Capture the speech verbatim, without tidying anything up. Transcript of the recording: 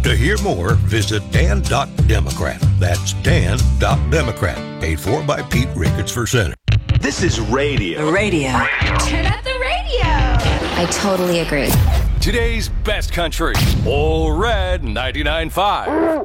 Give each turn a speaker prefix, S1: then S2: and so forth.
S1: To hear more, visit dan dot democrat. That's dan dot democrat. Paid for by Pete Ricketts for Senate.
S2: This is radio.
S3: Radio.
S4: Turn up the radio.
S5: I totally agree.
S6: Today's best country. All Red ninety-nine point five.